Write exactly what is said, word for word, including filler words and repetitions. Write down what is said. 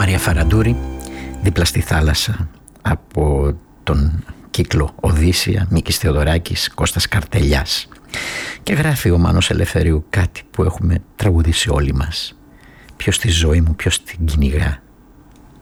Μαρία Φαραντούρη, δίπλα στη θάλασσα, από τον κύκλο Οδύσσια, Μίκης Θεοδωράκης, Κώστας Καρτελιάς. Και γράφει ο Μάνος Ελευθερίου κάτι που έχουμε τραγουδήσει όλοι μας. Ποιος τη ζωή μου, ποιος την κυνηγά,